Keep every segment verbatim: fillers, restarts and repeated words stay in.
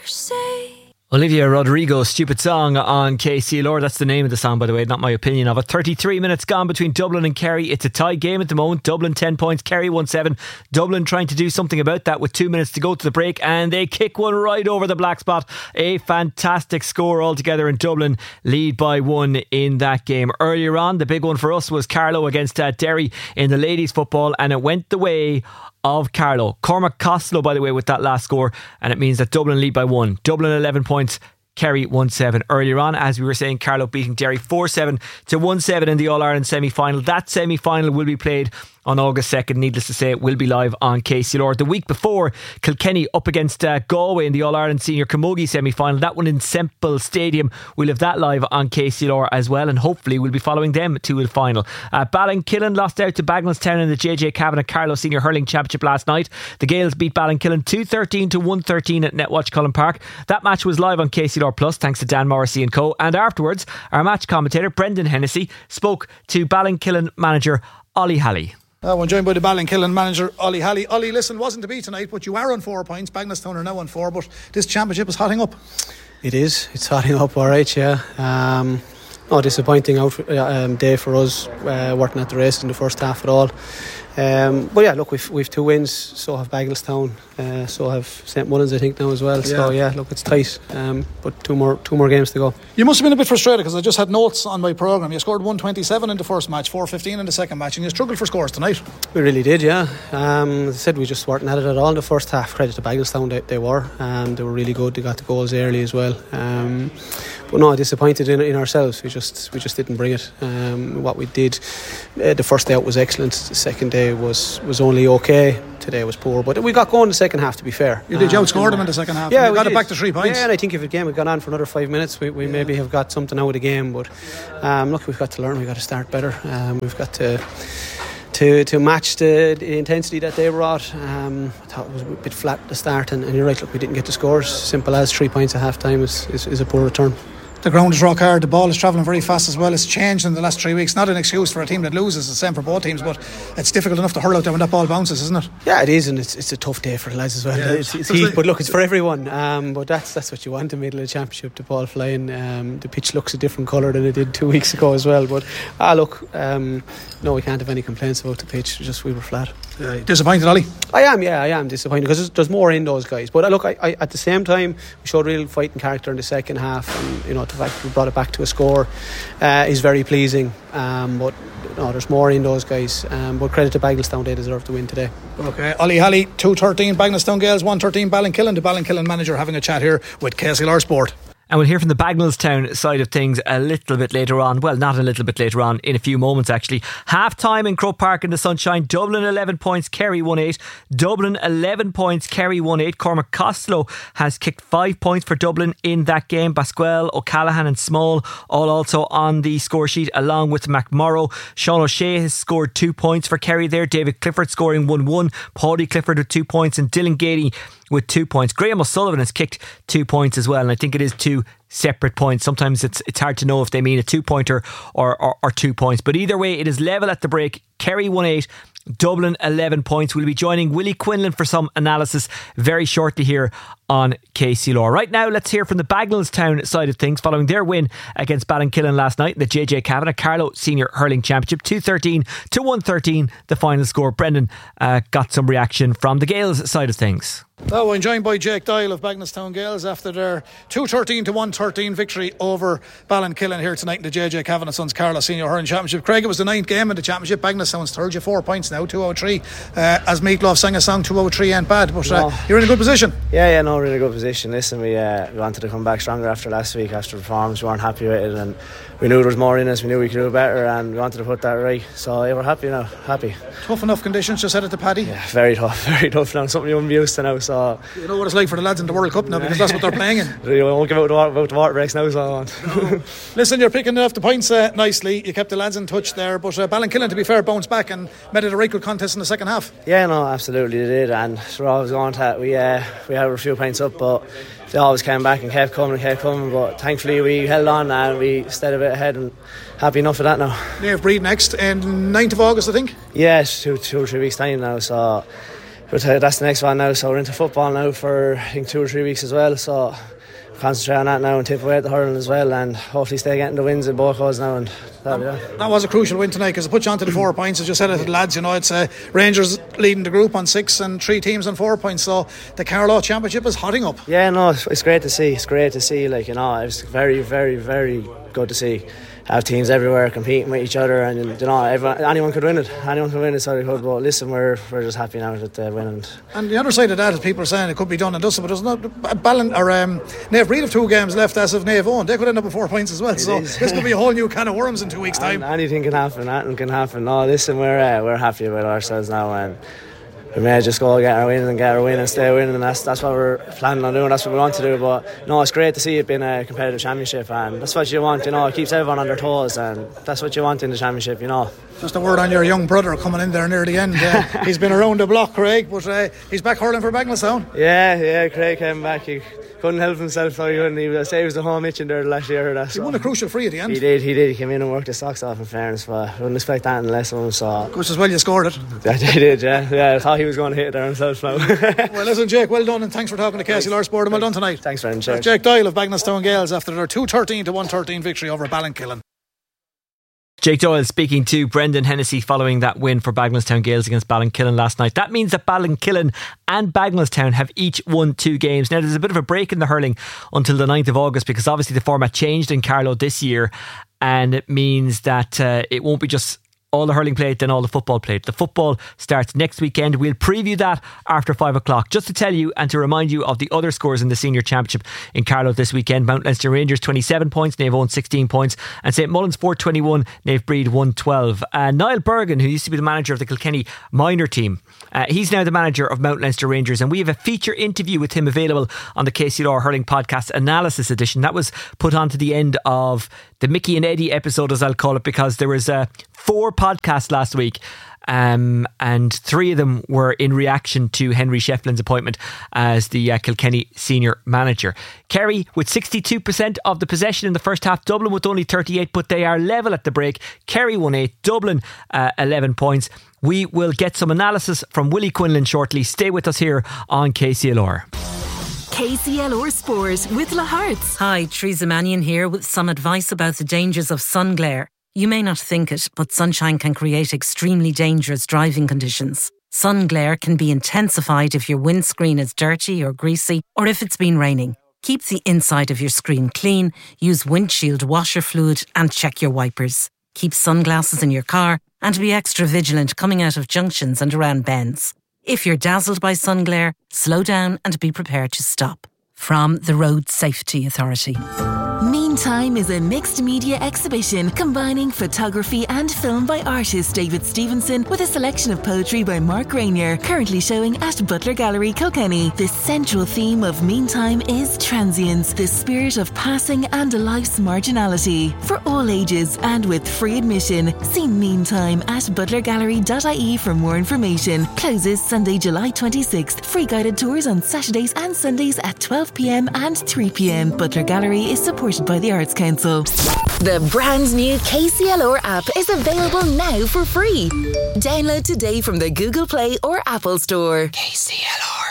say. Olivia Rodrigo, Stupid Song on K C L R. That's the name of the song, by the way, not my opinion of it. thirty-three minutes gone between Dublin and Kerry. It's a tie game at the moment. Dublin ten points, Kerry one seven. Dublin trying to do something about that with two minutes to go to the break, and they kick one right over the black spot. A fantastic score altogether, and Dublin lead by one in that game. Earlier on, the big one for us was Carlow against uh, Derry in the ladies football, and it went the way of Carlow. Cormac Costello, by the way, with that last score, and it means that Dublin lead by one. Dublin eleven points, Kerry one seven. Earlier on, as we were saying, Carlow beating Derry four seven to one seven in the All-Ireland semi-final. That semi-final will be played on August second. Needless to say, it will be live on K C L R. The week before, Kilkenny up against uh, Galway in the All-Ireland Senior Camogie semi-final. That one in Semple Stadium. We'll have that live on K C L R as well, and hopefully we'll be following them to the final. Uh, Ballinkillen lost out to Bagnallstown in the J J Kavanagh Carlow Senior Hurling Championship last night. The Gaels beat Ballinkillen two thirteen to one thirteen at Netwatch Cullen Park. That match was live on K C L R Plus thanks to Dan Morrissey and co. And afterwards, our match commentator Brendan Hennessy spoke to Ballinkillen manager Ollie Halley. Uh, we're joined by the Ballinkillen manager, Ollie Halley. Ollie, listen, wasn't to be tonight, but you are on four points. Bagnallstown are now on four, but this championship is hotting up. It is. It's hotting up, all right, yeah. Um, no, disappointing out, um, day for us, uh, working at the race in the first half at all. Um, but yeah, look, we've we've two wins. So have Bagnallstown, uh, so have Saint Mullins, I think, now as well. Yeah. So yeah, look, it's tight. Um, but two more two more games to go. You must have been a bit frustrated because I just had notes on my programme. You scored one twenty-seven in the first match, four fifteen in the second match, and you struggled for scores tonight. We really did, yeah. Um, as I said, we just weren't at it at all in the first half. Credit to Bagnallstown, they, they were. Um, they were really good. They got the goals early as well. Um, but no, disappointed in, in ourselves. We just we just didn't bring it. Um, what we did, uh, the first day out was excellent. The second day was was only okay. Today was poor, but we got going in the second half, to be fair. You did, you outscored um, them in the second half. Yeah, we got did. it back to three points. Yeah, and I think if the game had gone on for another five minutes, we, we yeah. maybe have got something out of the game. But um, look, we've got to learn. We've got to start better. Um, we've got to to to match the, the intensity that they brought. Um, I thought it was a bit flat at the start, and, and you're right. Look, we didn't get the scores. Simple as three points at half time is, is, is a poor return. The ground is rock hard, the ball is travelling very fast as well. It's changed in the last three weeks. Not an excuse for a team that loses, it's the same for both teams, but it's difficult enough to hurl out there when that ball bounces, isn't it? Yeah, it is, and it's it's a tough day for the lads as well. Yeah, it's, it's heat, but look, it's for everyone. Um, but that's that's what you want in the middle of the championship, the ball flying. Um, the pitch looks a different colour than it did two weeks ago as well. But ah, look, um, no, we can't have any complaints about the pitch. Just we were flat. Yeah, disappointed, Ollie? I am, yeah, I am disappointed because there's, there's more in those guys. But uh, look, I, I, at the same time, we showed real fighting character in the second half, and you know the fact we brought it back to a score uh, is very pleasing. Um, but no, there's more in those guys. Um, but credit to Bagnallstown, they deserve to win today. Okay, Ollie Halley, two thirteen Bagnallstown Gaels, one thirteen Ballinkillen. The Ballinkillen manager having a chat here with K C L R Sport. And we'll hear from the Bagnallstown side of things a little bit later on. Well, not a little bit later on, in a few moments actually. Half time in Croke Park in the sunshine. Dublin eleven points, Kerry one eight. Dublin eleven points, Kerry one eight. Cormac Costello has kicked five points for Dublin in that game. Basquel, O'Callaghan and Small all also on the score sheet, along with McMorrow. Sean O'Shea has scored two points for Kerry there. David Clifford scoring one one. Paudie Clifford with two points, and Dylan Gady with two points. Graham O'Sullivan has kicked two points as well, and I think it is two separate points. Sometimes it's it's hard to know if they mean a two pointer or, or, or two points, but either way it is level at the break. Kerry one eight, Dublin eleven points. We'll be joining Willie Quinlan for some analysis very shortly here on K C L R. Right now, let's hear from the Bagnallstown side of things following their win against Ballinkillen last night in the J J Kavanagh Carlow Senior Hurling Championship. two thirteen to one thirteen the final score. Brendan uh, got some reaction from the Gaels side of things. Well, we're joined by Jake Doyle of Bagnallstown Gaels after their two thirteen to one thirteen victory over Ballinkillen here tonight in the J J Kavanagh Sons Carlow Senior Hurling Championship. Craig, it was the ninth game in the championship. Bagnallstown's third, you four points now, two oh three. Uh, as Meatloaf sang a song, two oh three ain't bad, but uh, no. You're in a good position. Yeah, yeah, no, really good position. Listen, we, uh, we wanted to come back stronger after last week, after the performance. We weren't happy with it, and we knew there was more in us. We knew we could do better, and we wanted to put that right. So yeah, we're happy now, happy. Tough enough conditions, just headed to Paddy. Yeah, very tough, very tough now. Something you wouldn't be used to now. So you know what it's like for the lads in the World Cup now, because that's what they're playing in. You won't give out the water, about the water breaks now, so on. No. Listen, you're picking off the points uh, nicely. You kept the lads in touch there, but uh, Ballinkillen, to be fair, bounced back and made it a right good contest in the second half. Yeah, no, absolutely they did, and we're always going to we uh, we had a few points up, but they always came back and kept coming and kept coming. But thankfully we held on and we stayed a bit ahead, and happy enough of that now. They have Breed next, and ninth of August, I think. Yes, two, two or three weeks time now. So but uh, that's the next one now. So we're into football now for I think two or three weeks as well. So concentrate on that now and tip away at the hurling as well, and hopefully stay getting the wins in both goals now, and that'll be that. That was a crucial win tonight because it put you onto the four points. As you said it to the lads, you know, it's uh, Rangers leading the group on six and three teams on four points, so the Carlow Championship is hotting up. Yeah, no, it's, it's great to see. It's great to see, like, you know, it's very, very, very good to see. Have teams everywhere competing with each other, and you know, everyone, anyone could win it. Anyone could win it, so they could. But listen, we're we're just happy now with the win. And, and the other side of that is people are saying it could be done and dusted, but there's not Ballin or um, Nave Breed have two games left as of Nave own. They could end up with four points as well. It so is. This could be a whole new can of worms in two weeks' time. And anything can happen. Anything can happen. No, listen, we're uh, we're happy with ourselves now, and we may just go get our win and get our win and stay winning, and that's that's what we're planning on doing. That's what we want to do. But no, it's great to see it being a competitive championship, and that's what you want. You know, it keeps everyone on their toes, and that's what you want in the championship. You know. Just a word on your young brother coming in there near the end. Uh, he's been around the block, Craig, but uh, he's back hurling for Bagenalstown. Yeah, yeah, Craig came back. He couldn't help himself, so he couldn't. He was, he was the home itching there last year. That, he so. won a crucial free at the end. He did, he did. He came in and worked his socks off, in fairness, but I wouldn't expect that unless of him. So. Which is well, you scored it. I did, yeah. yeah. I thought he was going to hit it there himself now. Well, listen, Jake, well done, and thanks for talking to K C L R Sport, and well done tonight. Thanks very much. Jake Doyle of Bagenalstown Gales after their two thirteen to one thirteen victory over Ballinkillen. Jake Doyle speaking to Brendan Hennessy following that win for Bagenalstown Gales against Ballinkillen last night. That means that Ballinkillen and Bagenalstown have each won two games. Now there's a bit of a break in the hurling until the ninth of August because obviously the format changed in Carlow this year, and it means that uh, it won't be just all the hurling played, then all the football played. The football starts next weekend. We'll preview that after five o'clock. Just to tell you and to remind you of the other scores in the Senior Championship in Carlow this weekend. Mount Leinster Rangers twenty-seven points, Nave Owen sixteen points, and St Mullins four twenty-one, Nave Breed one twelve. Uh, Niall Bergen, who used to be the manager of the Kilkenny minor team, uh, he's now the manager of Mount Leinster Rangers, and we have a feature interview with him available on the K C L R Hurling Podcast Analysis Edition. That was put on to the end of the Mickey and Eddie episode, as I'll call it, because there was uh, four podcasts last week. Um, and three of them were in reaction to Henry Shefflin's appointment as the uh, Kilkenny senior manager. Kerry with sixty-two percent of the possession in the first half, Dublin with only thirty-eight, but they are level at the break. Kerry won eight, Dublin uh, eleven points. We will get some analysis from Willie Quinlan shortly. Stay with us here on K C L R. K C L R Sport with La Hearts. Hi, Teresa Mannion here with some advice about the dangers of sun glare. You may not think it, but sunshine can create extremely dangerous driving conditions. Sun glare can be intensified if your windscreen is dirty or greasy, or if it's been raining. Keep the inside of your screen clean, use windshield washer fluid, and check your wipers. Keep sunglasses in your car, and be extra vigilant coming out of junctions and around bends. If you're dazzled by sun glare, slow down and be prepared to stop. From the Road Safety Authority. Meantime is a mixed media exhibition combining photography and film by artist David Stevenson with a selection of poetry by Mark Rainier, currently showing at Butler Gallery, Kilkenny. The central theme of Meantime is transience, the spirit of passing and life's marginality. For all ages and with free admission, see Meantime at butler gallery dot I E for more information. Closes Sunday, July twenty-sixth. Free guided tours on Saturdays and Sundays at twelve p.m. and three p.m. Butler Gallery is supported by the Arts Council. The brand new K C L R app is available now for free. Download today from the Google Play or Apple Store. K C L R.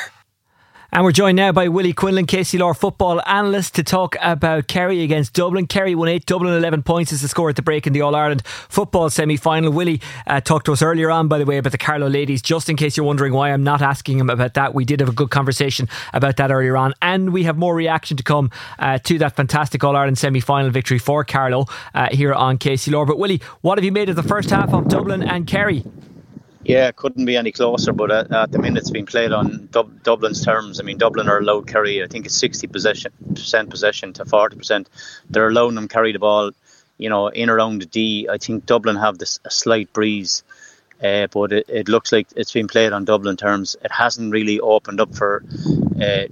And we're joined now by Willie Quinlan, K C L R football analyst, to talk about Kerry against Dublin. Kerry won eight, Dublin eleven points is the score at the break in the All-Ireland football semi-final. Willie uh, talked to us earlier on, by the way, about the Carlow ladies. Just in case you're wondering why I'm not asking him about that, we did have a good conversation about that earlier on, and we have more reaction to come uh, to that fantastic All-Ireland semi-final victory for Carlow uh, here on K C L R. But Willie, what have you made of the first half of Dublin and Kerry? Yeah, couldn't be any closer, but at, at the minute it's been played on Dub- Dublin's terms. I mean, Dublin are allowed Kerry, I think it's sixty percent possession to forty percent. They're allowing them carry the ball, you know, in around the D. I think Dublin have this a slight breeze, uh, but it, it looks like it's been played on Dublin terms. It hasn't really opened up for uh,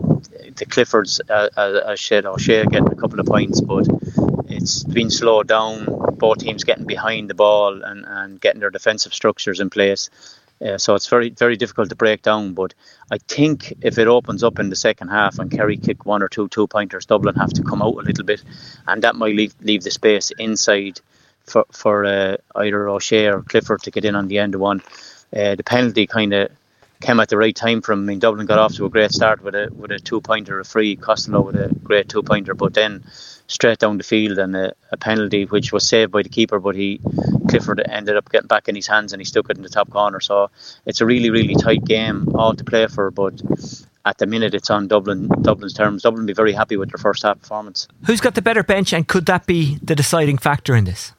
the Cliffords, uh, as Shed O'Shea getting a couple of points, but it's been slowed down. Both teams getting behind the ball and, and getting their defensive structures in place. Uh, so it's very, very difficult to break down. But I think if it opens up in the second half and Kerry kick one or two two-pointers, Dublin have to come out a little bit. And that might leave, leave the space inside for, for uh, either O'Shea or Clifford to get in on the end of one. Uh, the penalty kind of came at the right time for him. I mean, Dublin got off to a great start with a with a two pointer, a free, Costello with a great two pointer, but then straight down the field and a, a penalty which was saved by the keeper, but he Clifford ended up getting back in his hands and he stuck it in the top corner. So it's a really really tight game, all to play for, but at the minute it's on Dublin Dublin's terms. Dublin will be very happy with their first half performance. Who's got the better bench, and could that be the deciding factor in this?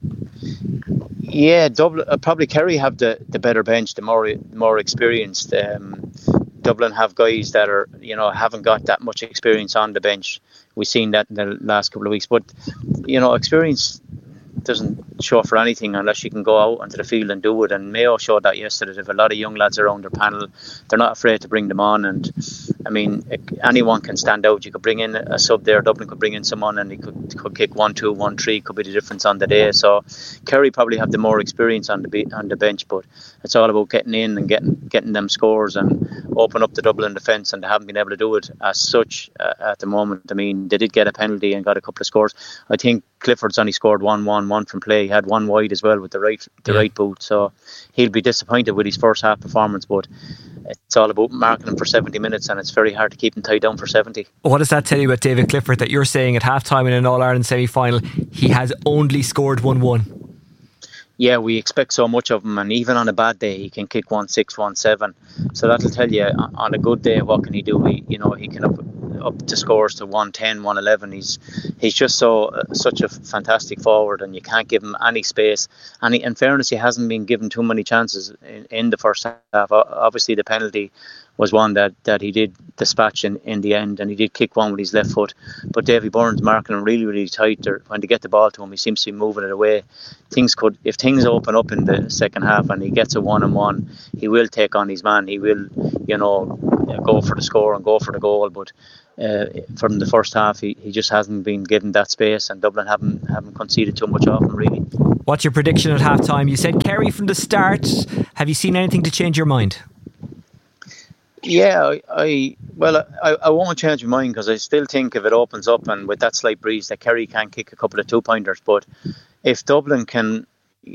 Yeah, Dublin uh, probably Kerry have the, the better bench, the more more experienced. Um, Dublin have guys that are, you know, haven't got that much experience on the bench. We've seen that in the last couple of weeks, but you know, experience doesn't show for anything unless you can go out onto the field and do it. And Mayo showed that yesterday. There's a lot of young lads around their panel. They're not afraid to bring them on. And I mean, anyone can stand out. You could bring in a sub there. Dublin could bring in someone and he could could kick one, two, one, three. Could be the difference on the day. So Kerry probably have the more experience on the be- on the bench, but it's all about getting in and getting getting them scores and open up the Dublin defence. And they haven't been able to do it as such uh, at the moment. I mean, they did get a penalty and got a couple of scores. I think Clifford's only scored one, one, one from play. He had one wide as well with the right the yeah. right boot. So he'll be disappointed with his first half performance, but it's all about marking him for seventy minutes, and it's very hard to keep him tied down for seventy. What does that tell you about David Clifford, that you're saying at half time in an All-Ireland semi-final he has only scored one one? Yeah, we expect so much of him, and even on a bad day he can kick one six, one seven. So that'll tell you on a good day what can he do. He, you know, he can up up to scores to one ten, one eleven. He's he's just so uh, such a fantastic forward, and you can't give him any space. And he, in fairness, he hasn't been given too many chances in, in the first half. Obviously, the penalty was one that, that he did dispatch in, in the end, and he did kick one with his left foot. But Davy Byrne's marking him really, really tight. When they get the ball to him, he seems to be moving it away. Things could, if things open up in the second half and he gets a one-on-one, he will take on his man. He will, you know, go for the score and go for the goal. But uh, from the first half, he, he just hasn't been given that space, and Dublin haven't haven't conceded too much off him, really. What's your prediction at half time? You said Kerry from the start. Have you seen anything to change your mind? Yeah, I, I well, I, I won't change my mind, because I still think if it opens up and with that slight breeze that Kerry can kick a couple of two pointers. But if Dublin can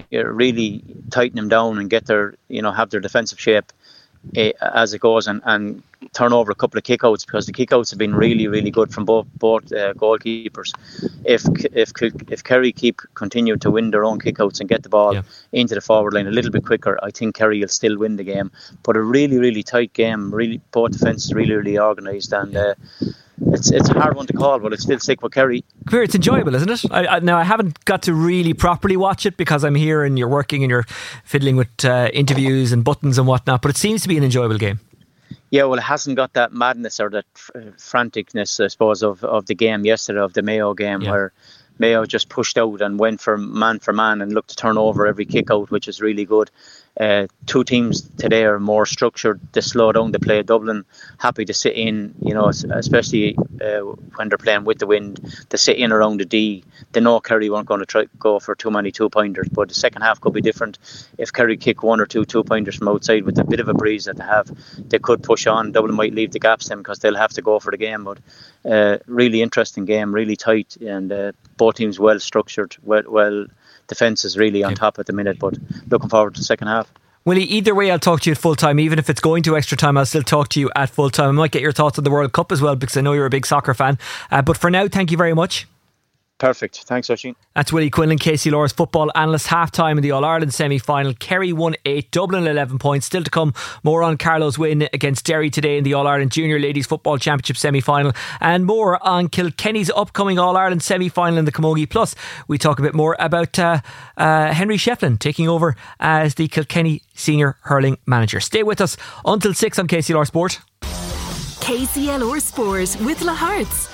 really tighten them down and get their, you know, have their defensive shape uh, as it goes, and, and turn over a couple of kickouts, because the kickouts have been really, really good from both both uh, goalkeepers. If if if Kerry keep continue to win their own kickouts and get the ball yeah. into the forward line a little bit quicker, I think Kerry will still win the game. But a really, really tight game. Really, both defences really, really organised, and uh, it's it's a hard one to call, but it's still stick with Kerry. Come here, it's enjoyable, isn't it? I, I, now I haven't got to really properly watch it because I'm here and you're working and you're fiddling with uh, interviews and buttons and whatnot. But it seems to be an enjoyable game. Yeah, well, it hasn't got that madness or that franticness, I suppose, of, of the game yesterday, of the Mayo game, yeah. where Mayo just pushed out and went for man for man and looked to turn over every kick out, which is really good. Uh, two teams today are more structured. They slow down the play. Dublin happy to sit in, you know, especially uh, when they're playing with the wind. They sit in around the D. They know Kerry weren't going to try go for too many two pointers, but the second half could be different. If Kerry kick one or two two pointers from outside with a bit of a breeze that they have, they could push on. Dublin might leave the gaps then, because they'll have to go for the game. But uh, really interesting game, really tight, and uh, both teams well structured, well well. Defence is really on top at the minute, but looking forward to the second half. Willie, either way I'll talk to you at full time. Even if it's going to extra time, I'll still talk to you at full time. I might get your thoughts on the World Cup as well, because I know you're a big soccer fan. Uh, but for now, thank you very much. Perfect. Thanks, Oisin. That's Willie Quinlan, K C Lor's football analyst. Half time in the All-Ireland semi-final. Kerry won eight, Dublin eleven points. Still to come, more on Carlow's win against Derry today in the All-Ireland Junior Ladies Football Championship semi-final, and more on Kilkenny's upcoming All-Ireland semi-final in the Camogie. Plus, we talk a bit more about uh, uh, Henry Shefflin taking over as the Kilkenny senior hurling manager. Stay with us until six on K C L R Sport. K C L R Sport with La Hearts.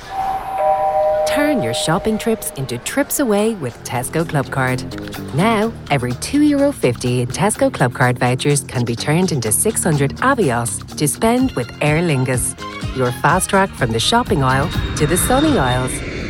Turn your shopping trips into trips away with Tesco Clubcard. Now, every two euro fifty in Tesco Clubcard vouchers can be turned into six hundred Avios to spend with Aer Lingus. Your fast track from the shopping aisle to the sunny aisles.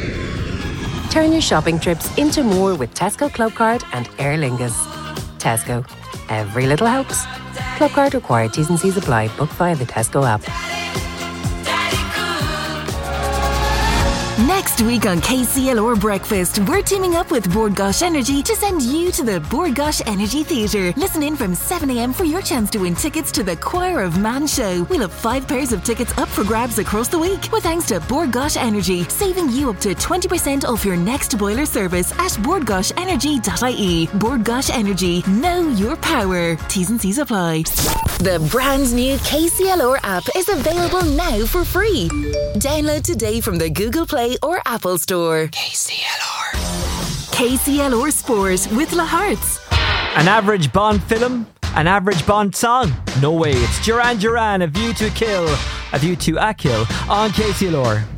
Turn your shopping trips into more with Tesco Clubcard and Aer Lingus. Tesco. Every little helps. Clubcard required. T's and C's apply. Book via the Tesco app. Next week on K C L R Breakfast, we're teaming up with Bord Gáis Energy to send you to the Bord Gáis Energy Theatre. Listen in from seven a m for your chance to win tickets to the Choir of Man show. We'll have five pairs of tickets up for grabs across the week, with thanks to Bord Gáis Energy, saving you up to twenty percent off your next boiler service at bord gáis energy dot I E. Bord Gáis Energy, know your power. T's and C's apply. The brand new K C L R app is available now for free. Download today from the Google Play or Apple Store. K C L R. K C L R Sport with La Hearts. An average Bond film, an average Bond song? No way. It's Duran Duran, A View to a Kill, A View to a Kill on K C L R.